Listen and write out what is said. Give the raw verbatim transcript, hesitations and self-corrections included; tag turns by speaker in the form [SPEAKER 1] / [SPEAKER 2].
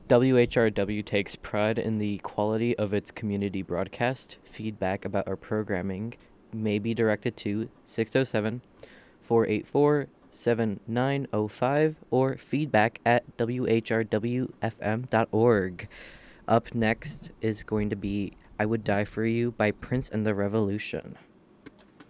[SPEAKER 1] W H R W takes pride in the quality of its community broadcast. Feedback about our programming may be directed to six oh seven, four eight four, seven nine oh five or feedback at w h r w f m dot org. Up next is going to be I Would Die For You by Prince and the Revolution.